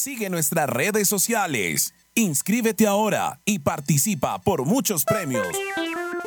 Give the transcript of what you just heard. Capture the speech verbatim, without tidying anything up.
Sigue nuestras redes sociales. Inscríbete ahora y participa por muchos premios.